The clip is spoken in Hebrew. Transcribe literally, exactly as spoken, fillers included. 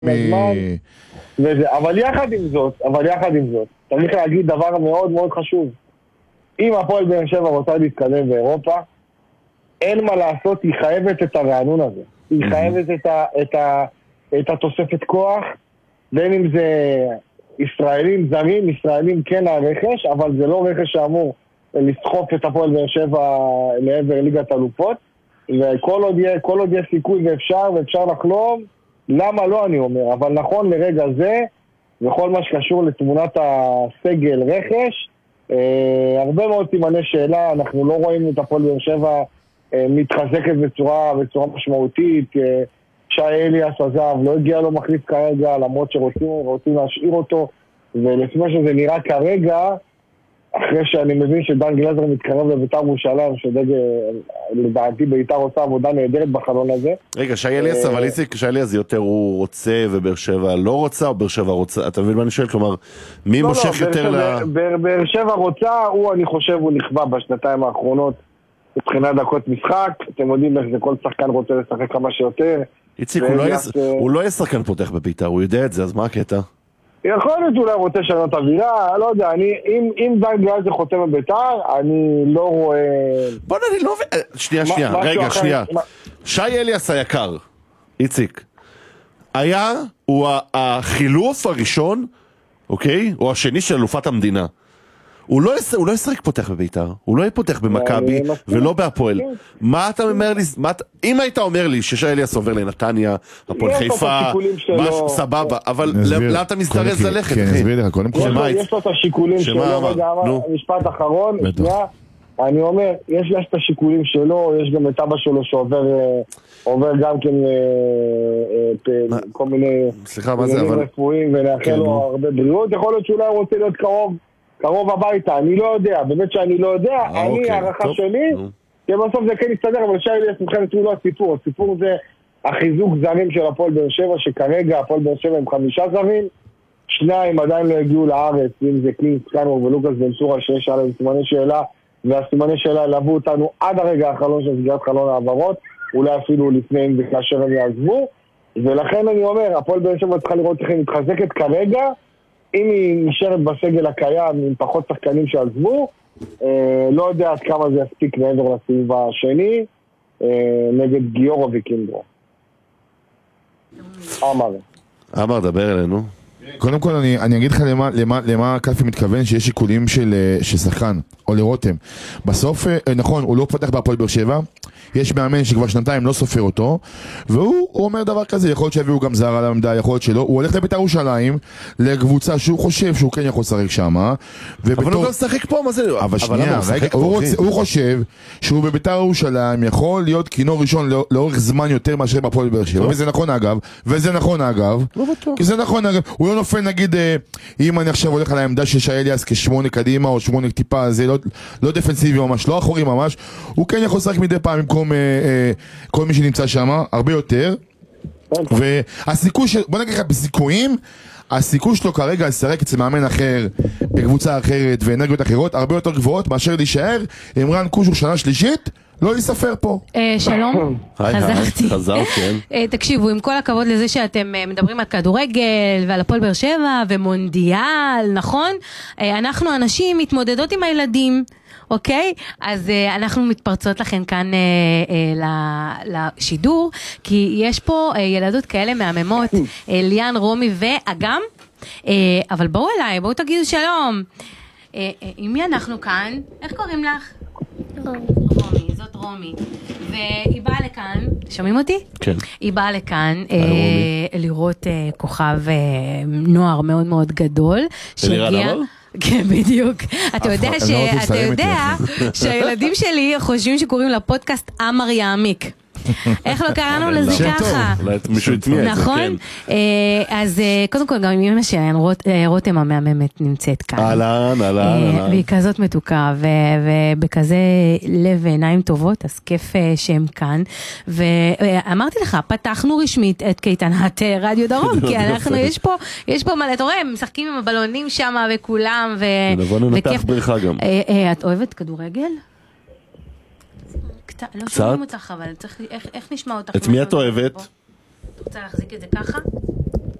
אבל יחד עם זאת, אבל יחד עם זאת, צריך להגיד דבר מאוד מאוד חשוב. אם הפועל באר שבע רוצה להתקדם באירופה, אין מה לעשות, היא חייבת את הרענון הזה. היא חייבת את, ה, את, ה, את התוספת כוח, בין אם זה ישראלים זרים, ישראלים כן הרכש, אבל זה לא רכש שאמור לסחוף את הפועל באר שבע לעבר ליגת אלופות, וכל עוד יהיה, כל עוד יהיה סיכוי ואפשר, ואפשר לחלום, למה לא אני אומר, אבל נכון לרגע זה, וכל מה שקשור לתמונת הסגל רכש, אה, הרבה מאוד סימני שאלה, אנחנו לא רואים את הפועל באר שבע אה, מתחזקת בצורה, בצורה משמעותית, אה, שי אליאס עזב, לא הגיע לו מחליף כרגע, למרות שרוצים רוצים להשאיר אותו, ולפי מה שזה נראה כרגע, אחרי שאני מבין שדן גלזר מתקרב לביתר ירושלים, שלדעתי ביתר עושה עבודה נהדרת בחלון הזה. רגע, שי אליאס, אבל איציק, שי אליאס יותר הוא רוצה ובאר שבע לא רוצה, או באר שבע רוצה? אתה מבין מה אני שואל? כלומר, מי מושך יותר ל... באר שבע רוצה, הוא אני חושב הוא נכווה בשנתיים האחרונות מבחינת דקות משחק, אתם יודעים איך זה כל שחקן רוצה לשחק כמה שיותר. איציק, הוא לא יהיה שחקן פותח בביתר, הוא יודע את זה, אז מה הקטע? יכול להיות אולי רוצה לשנות אווירה, לא יודע, אני, אם, אם דן גלזר חותם בביתר, אני לא רואה... בוא נדע, לא... שנייה, שנייה, רגע, שנייה. שי אליאס היקר, איציק, היה, הוא החילוף הראשון, אוקיי? או השני של אלופת המדינה. הוא לא יס... הוא לא ישחק פותח בביתר, הוא לא יפותח במכבי ולא בהפועל. מה אתה אומר לי, מה... אם היית אומר לי ששי אליאס עובר לנתניה, הפועל חיפה, משהו סבבה, אבל לאן אתה מזדרז ללכת? יש לו את השיקולים שלו, משפט אחרון, אני אומר, יש את השיקולים שלו, יש גם את אבא שלו שעובר עובר גם כן כל מיני רפואיים ולאחל לו הרבה בריאות, יכול להיות שאולי הוא רוצה להיות קרוב קרוב הביתה, אני לא יודע, באמת שאני לא יודע, אני, הערכה שלי, כי בסוף זה כן יסתדר, אבל שי אליאס מבחינת הוא לא הסיפור, הסיפור זה החיזוק זרים של הפועל באר שבע, שכרגע הפועל באר שבע עם חמישה זרים, שניים עדיין לא הגיעו לארץ, אם זה קלינס קנור ולוקאס בן צורה, שיש עליהם סימני שאלה, והסימני שאלה ילוו אותנו עד הרגע האחרון של סגירת חלון העברות, אולי אפילו לפני אם וכאשר הם יעזבו, ולכן אני אומר, הפועל באר שבע צריכה לראות איך היא מתחזקת כרגע, אם היא נשארת בסגל הקיים עם פחות שחקנים שעזבו, אה, לא יודע עד כמה זה יספיק מעבר לסיבוב השני, אה, נגד גיורא וקינדרו. אמר. אמר, דבר אלינו. קודם כל אני, אני אגיד לך למה, למה, למה קלפי מתכוון שיש שיקולים של, של שחקן או לרותם. בסוף, נכון, הוא לא פתח בהפועל באר שבע, יש מאמן שכבר שנתיים לא סופר אותו, והוא אומר דבר כזה, יכול להיות שיביאו גם זר על העמדה, יכול להיות שלא, הוא הולך לבית"ר ירושלים, לקבוצה שהוא חושב שהוא כן יכול לשחק שם, ובתור... אבל הוא לא משחק פה, מה זה? אבל שנייה, רגע, הוא, רוצ... הוא חושב שהוא בבית"ר ירושלים יכול להיות כינור ראשון לא... לאורך זמן יותר מאשר בהפועל באר שבע, וזה נכון אגב, וזה נכון אגב, לא בטוח. כי זה נכון אגב, הוא לא נופל נגיד, אם אני עכשיו הולך על העמדה של שי אליאס כשמונה קדימה או שמונה טיפה, זה לא, לא דפנסיבי ממש, לא אחורי ממש, הוא כן יכול לשחק מדי פעם במקום אה, אה, כל מי שנמצא שם, הרבה יותר, והסיכוי של, בוא נגיד לך בסיכויים, הסיכוי שלו כרגע לשחק אצל מאמן אחר, בקבוצה אחרת ואנרגיות אחרות, הרבה יותר גבוהות מאשר להישאר עם רן קוז'וק שנה שלישית, לא להיספר פה. שלום, חזרתי. חזרת, כן. תקשיבו, עם כל הכבוד לזה שאתם מדברים על כדורגל ועל הפועל באר שבע ומונדיאל, נכון? אנחנו אנשים מתמודדות עם הילדים, אוקיי? אז אנחנו מתפרצות לכם כאן לשידור, כי יש פה ילדות כאלה מהממות, ליאן, רומי ואגם, אבל בואו אליי, בואו תגידו שלום. עם מי אנחנו כאן? איך קוראים לך? רומי. רומי, זאת רומי. והיא באה לכאן, שומעים אותי? כן. היא באה לכאן אה, לראות אה, כוכב אה, נוער מאוד מאוד גדול. אלירן אמר? כן, בדיוק. אתה יודע ש... אתה יודע שהילדים שלי חושבים שקוראים לפודקאסט אמר יעמיק. איך לא קראנו לזה ככה? מישהו התמיע את זה, נכון? אז קודם כל גם אמא שלנו, רותם המהממת נמצאת כאן. אהלן, אהלן. והיא כזאת מתוקה, ובכזה לב ועיניים טובות, אז כיף שהם כאן. ואמרתי לך, פתחנו רשמית את קייטנת רדיו דרום, כי אנחנו, יש פה, יש פה מלא, אתה רואה, הם משחקים עם הבלונים שם וכולם, ונבוא ננתח בריחה גם. את אוהבת כדורגל? לא שומעים אותך, אבל צריך, איך, איך נשמע אותך? את מי את אוהבת? את רוצה להחזיק את זה ככה?